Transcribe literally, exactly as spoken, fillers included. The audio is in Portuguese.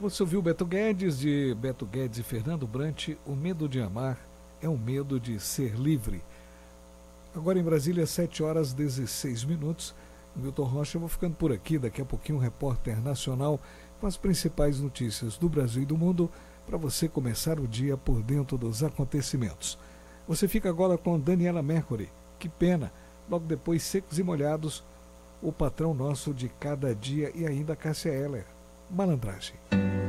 Você ouviu Beto Guedes, de Beto Guedes e Fernando Brant, O Medo de Amar é o medo de ser livre. Agora em Brasília, sete horas e dezesseis minutos. Milton Rocha, eu vou ficando por aqui. Daqui a pouquinho, um repórter nacional com as principais notícias do Brasil e do mundo para você começar o dia por dentro dos acontecimentos. Você fica agora com Daniela Mercury. Que pena. Logo depois, Secos e Molhados, o patrão nosso de cada dia e ainda Cássia Eller. Malandragem.